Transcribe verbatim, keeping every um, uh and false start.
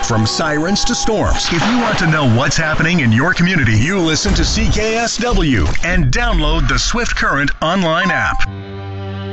from sirens to storms. If you want to know what's happening in your community, you listen to C K S W and download the Swift Current online app.